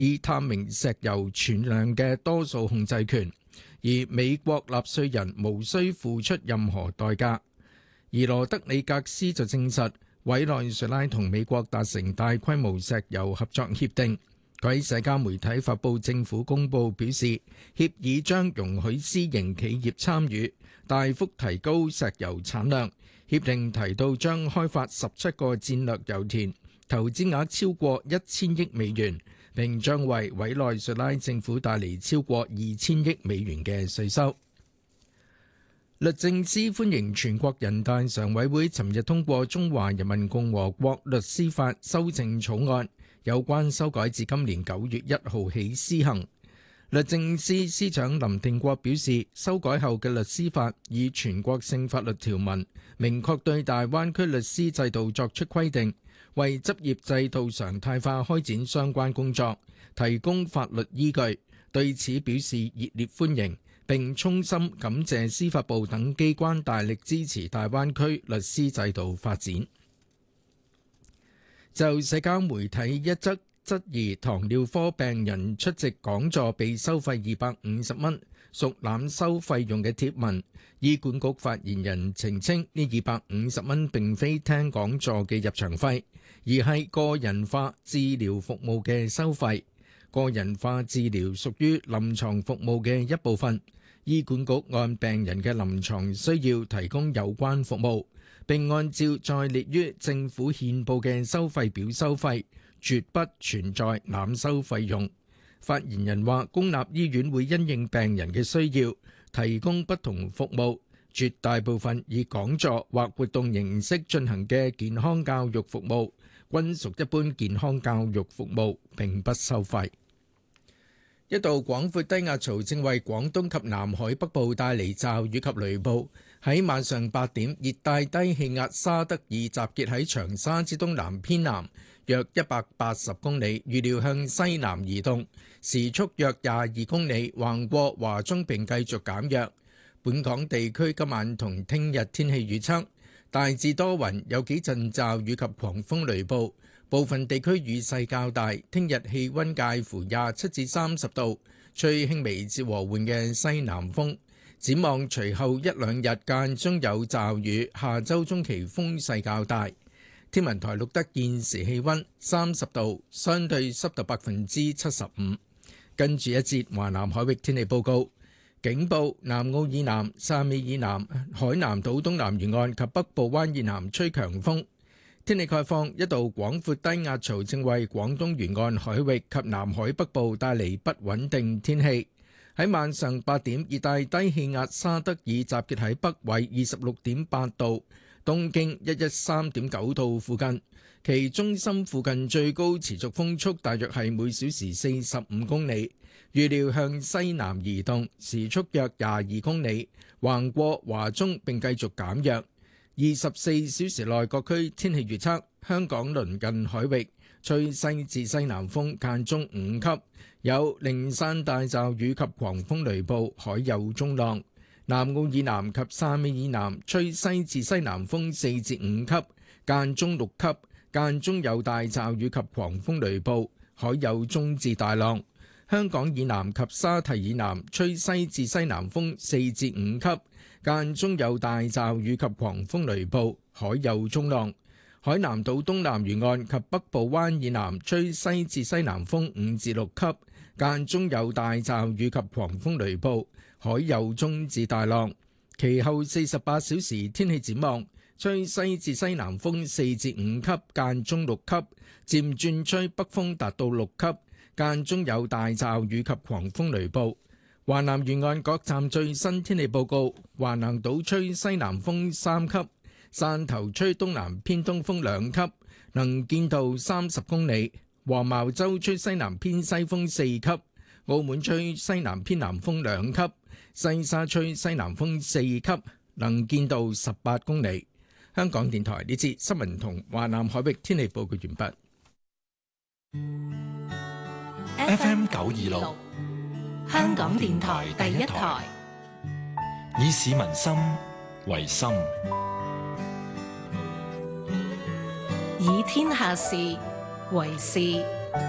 以探明石油存量嘅多數控制權，而美國納稅人無需付出任何代價。而羅德里格斯就證實，委內瑞拉同美國達成大規模石油合作協定。佢喺社交媒體發布政府公佈，表示協議將容許私營企業參與，大幅提高石油產量。協定提到將開發17個戰略油田，投資額超過1000億美元，並將為委內瑞拉政府帶嚟超過2000億美元嘅稅收。律政司歡迎全國人大常委會尋日通過《中華人民共和國律師法》修正草案，有關修改自今年9月1號起施行。律政司司長林定國表示，修改後嘅律師法以全國性法律條文，明確對大灣區律師制度作出規定，為執業制度常態化開展相關工作提供法律依據。對此表示熱烈歡迎，並衷心感謝司法部等機關大力支持大灣區律師制度發展。就社交媒體一則質疑糖尿科病人出席講座被收費250蚊，屬濫收費用嘅貼文，醫管局發言人澄清，呢250蚊並非聽講座嘅入場費，而係個人化治療服務嘅收費。個人化治療屬於臨床服務嘅一部分，醫管局按病人嘅臨床需要提供有關服務，並按照在列於政府憲報嘅收費表收費，絕不存在濫收費用。發言人話，公立醫院會因應病人嘅需要提供不同服務，絕大部分以講座或活動形式進行嘅健康教育服務均屬一般健康教育服務，並不收費。一道廣闊低壓槽正為廣東及南海北部帶嚟驟雨及雷暴。喺晚上8點，熱帶低氣壓沙德爾集結喺長沙之東南偏南約180公里，預料向西南移動，時速約22公里，橫過華中並繼續減弱。本港地區今晚同聽日天氣預測，大致多雲，有幾陣驟雨及狂風雷暴，部分地區雨勢較大。聽日氣溫介乎27至30度，吹輕微至和緩嘅西南風。展望隨後一兩日間中有驟雨，下週中期風勢較大。天文台錄得現時氣溫30度，相對濕度75%。跟住一節華南海域天氣報告。警報：南澳以南、汕尾以南、海南島東南沿岸及北部灣以南吹強風。天氣概況：一道廣闊低壓槽正為廣東沿岸海域及南海北部帶嚟不穩定天氣。喺晚上8點，熱帶低氣壓沙德爾集結喺北緯26.8度、東經113.9度附近，其中心附近最高持續風速大約係每小時45公里，預料向西南移動，時速約22公里，橫過華中並繼續減弱。24小時內各區天氣預測：香港鄰近海域吹西至西南風，間中5級，有零散大驟雨及狂風雷暴，海有中浪。南澳以南及汕尾以南吹西至西南風4至5級，間中6級，間中有大驟雨及狂風雷暴，海有中至大浪。香港以南及沙堤以南吹西至西南風4至5級，間中有大驟雨及狂風雷暴，海有中浪。海南島東南沿岸及北部灣以南吹西至西南風5至6級，間中有大驟雨及狂風雷暴，海有中至大浪。其後48小時天氣展望，吹西至西南風4至5級，間中6級，漸轉吹北風達到6級，間中有大驟雨及狂風雷暴。華南沿岸各站最新天氣報告：華南島吹西南風3級，汕頭吹東南偏東風2級，能見度30公里；黃茅洲吹西南偏西風4級，澳門吹西南偏南風2級，西沙吹西南風4級，能見度18公里。香港電台呢節新聞同華南海域天氣報告完畢。 FM 926，香港電台第一台，以市民心為心， 以天下事為事。